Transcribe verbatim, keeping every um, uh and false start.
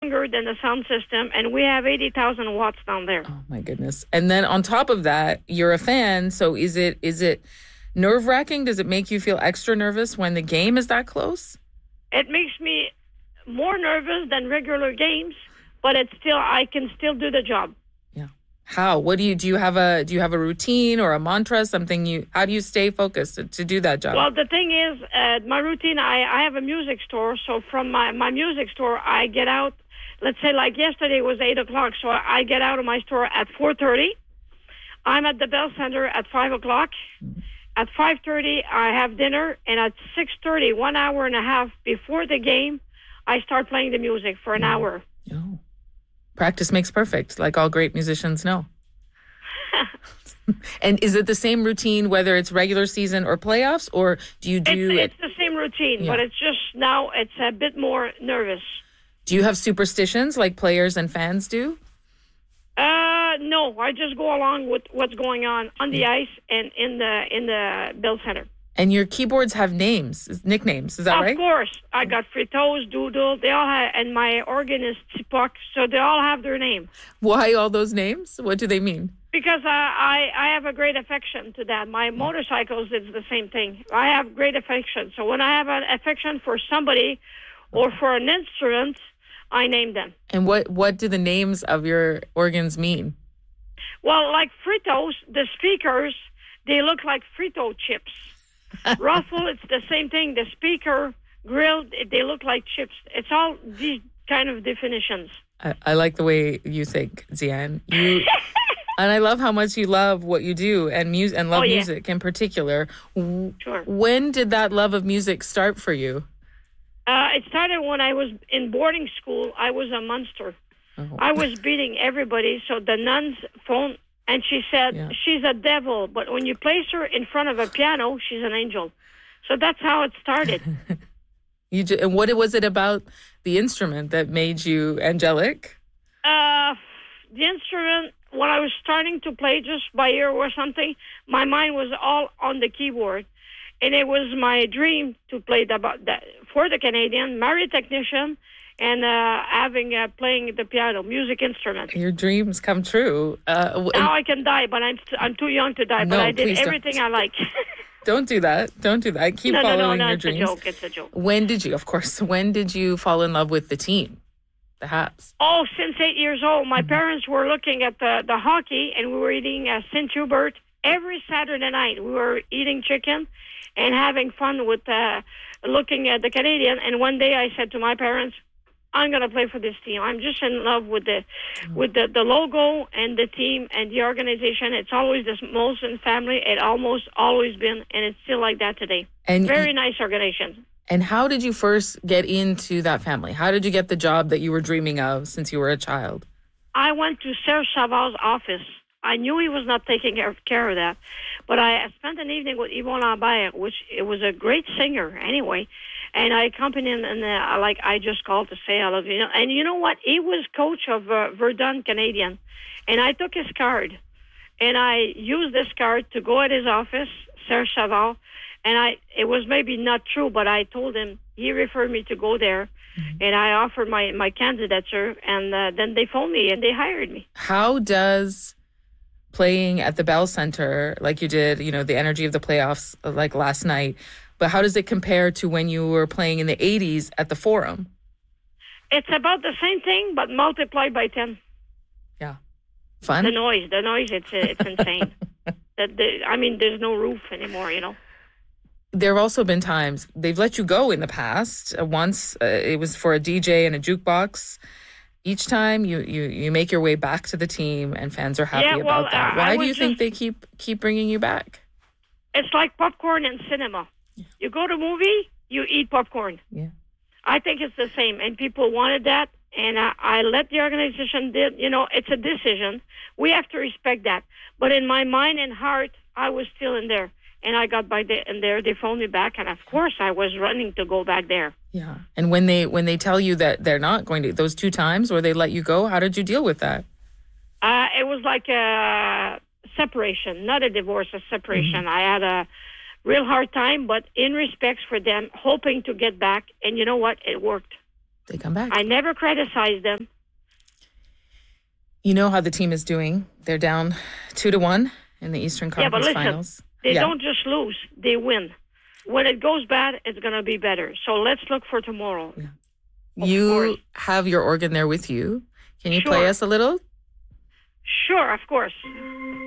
stronger than the sound system, and we have eighty thousand watts down there. Oh, my goodness. And then on top of that, you're a fan, so is it is it nerve-wracking? Does it make you feel extra nervous when the game is that close? It makes me more nervous than regular games, but it's still I can still do the job. Yeah. How? What do you do? You have a do you have a routine or a mantra? Something you? How do you stay focused to, to do that job? Well, the thing is, uh, my routine. I, I have a music store, so from my my music store, I get out. Let's say like yesterday was eight o'clock, so I get out of my store at four thirty. I'm at the Bell Center at five o'clock. Mm-hmm. At five thirty, I have dinner, and at six thirty, one hour and a half before the game, I start playing the music for an oh. hour. Oh. Practice makes perfect, like all great musicians know. And is it the same routine, whether it's regular season or playoffs, or do you do it's, it? It's the same routine, yeah. but it's just now it's a bit more nervous. Do you have superstitions like players and fans do? Uh, no, I just go along with what's going on on the ice and in the in the Bell Center. And your keyboards have names, nicknames, is that of right? Of course. I got Fritos, Doodle, they all have, and my organ is Tipok, so they all have their name. Why all those names? What do they mean? Because uh, I, I have a great affection to that. My motorcycles, it's the same thing. I have great affection. So when I have an affection for somebody or for an instrument, I name them. And what, what do the names of your organs mean? Well, like Fritos, the speakers, they look like Frito chips. Ruffle, it's the same thing. The speaker, grilled, they look like chips. It's all these kind of definitions. I, I like the way you think, Zian. You, and I love how much you love what you do and mu- and love oh, yeah. music in particular. Sure. When did that love of music start for you? Uh, it started when I was in boarding school. I was a monster. Oh. I was beating everybody. So the nuns phoned, and she said, yeah. she's a devil. But when you place her in front of a piano, she's an angel. So that's how it started. you just, And what was it about the instrument that made you angelic? Uh, the instrument, when I was starting to play just by ear or something, my mind was all on the keyboard. And it was my dream to play the, the for the Canadian, marry a technician, and uh, having uh, playing the piano, music instrument. Your dreams come true. Uh, now I can die, but I'm st- I'm too young to die. No, but I did everything don't. I like. Don't do that. Don't do that. Keep no, following no, no, no, your it's dreams. It's a joke. It's a joke. When did you, of course, when did you fall in love with the team, the Habs? Oh, since eight years old. My mm-hmm. parents were looking at the, the hockey, and we were eating uh, Saint Hubert every Saturday night. We were eating chicken and having fun with uh, looking at the Canadian. And one day I said to my parents, I'm going to play for this team. I'm just in love with the with the, the logo and the team and the organization. It's always the Molson family. It almost always been, and it's still like that today. And Very nice organization. And how did you first get into that family? How did you get the job that you were dreaming of since you were a child? I went to Serge Chaval's office. I knew he was not taking care of that. But I spent an evening with Yvon Lambert, which it was a great singer anyway. And I accompanied him, and uh, like I just called to say I love you. And you know what? He was coach of uh, Verdun Canadian. And I took his card. And I used this card to go at his office, Serge Chaval. And I, it was maybe not true, but I told him, he referred me to go there. Mm-hmm. And I offered my, my candidature. And uh, then they phoned me and they hired me. How does playing at the Bell Center, like you did, you know, the energy of the playoffs like last night, but how does it compare to when you were playing in the eighties at the Forum? It's about the same thing, but multiplied by ten. Yeah. Fun? The noise, the noise, it's it's insane. That the, I mean, there's no roof anymore, you know. There have also been times they've let you go in the past. Uh, once uh, it was for a D J and a jukebox. Each time you, you, you make your way back to the team and fans are happy yeah, well, about that. Uh, Why do you just, think they keep keep bringing you back? It's like popcorn in cinema. Yeah. You go to a movie, you eat popcorn. Yeah, I think it's the same, and people wanted that, and I, I let the organization did. You know, it's a decision. We have to respect that. But in my mind and heart, I was still in there. And I got by the, in there, they phoned me back, and of course I was running to go back there. Yeah. And when they when they tell you that they're not going to, those two times where they let you go, how did you deal with that? Uh, it was like a separation, not a divorce, a separation. Mm-hmm. I had a real hard time, but in respect for them, hoping to get back. And you know what? It worked. they come back. I never criticize them. You know how the team is doing. They're down two to one in the Eastern Conference yeah, but listen, Finals. They yeah. don't just lose; they win. When it goes bad, it's going to be better. So let's look for tomorrow. Yeah. You course. have your organ there with you. Can you Sure. play us a little? Sure, of course.